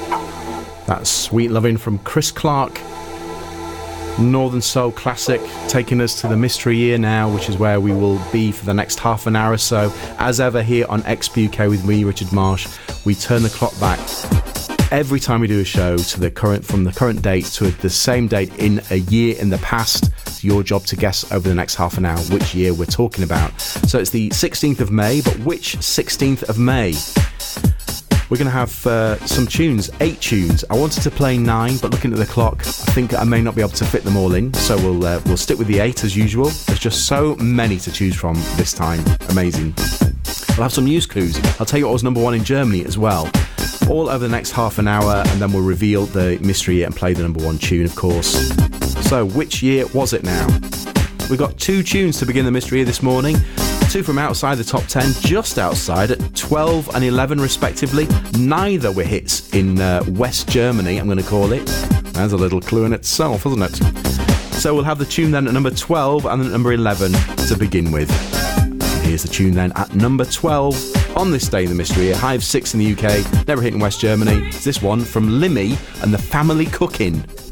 That's Sweet Lovin' from Chris Clark. Northern Soul classic, taking us to the Mystery Year now, which is where we will be for the next half an hour or so. As ever here on XPUK with me, Richard Marsh, we turn the clock back every time we do a show to the current, from the current date to the same date in a year in the past. It's your job to guess over the next half an hour which year we're talking about. So it's the 16th of May, but which 16th of May? We're going to have some tunes, 8 tunes. I wanted to play 9, but looking at the clock, I think I may not be able to fit them all in. So we'll stick with the 8 as usual. There's just so many to choose from this time. Amazing. We'll have some news clues. I'll tell you what was number 1 in Germany as well. All over the next half an hour, and then we'll reveal the mystery year and play the number 1 tune, of course. So, which year was it now? We've got 2 tunes to begin the mystery year this morning. 2 from outside the top 10, just outside at 12 and 11 respectively. Neither were hits in West Germany, I'm going to call it. There's a little clue in itself, isn't it? So we'll have the tune then at number 12 and at number 11 to begin with. And here's the tune then at number 12 on this day in the mystery year. High of 6 in the UK, never hit in West Germany. It's this one from Limmy and the Family Cookin'.